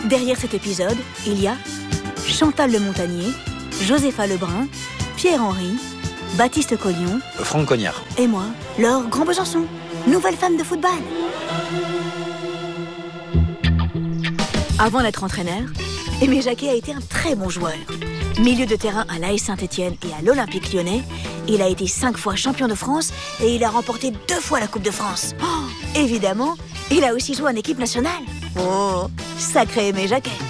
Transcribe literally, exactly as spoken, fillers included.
Derrière cet épisode, il y a Chantal Le Montagnier, Josépha Lebrun, Pierre-Henri, Baptiste Collion, Franck Cognard et moi, Laure Grand-Besançon, nouvelle fan de football. Avant d'être entraîneur, Aimé Jacquet a été un très bon joueur. Milieu de terrain à l'A S Saint-Étienne et à l'Olympique Lyonnais, il a été cinq fois champion de France et il a remporté deux fois la Coupe de France. Oh, évidemment, il a aussi joué en équipe nationale. Oh, sacré Aimé Jacquet.